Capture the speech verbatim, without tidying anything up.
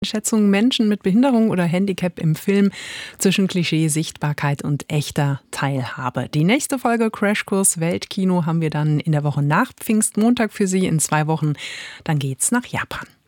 Schätzung Menschen mit Behinderung oder Handicap im Film zwischen Klischee, Sichtbarkeit und echter Teilhabe. Die nächste Folge Crashkurs Weltkino haben wir dann in der Woche nach Pfingstmontag für Sie in zwei Wochen. Dann geht's nach Japan.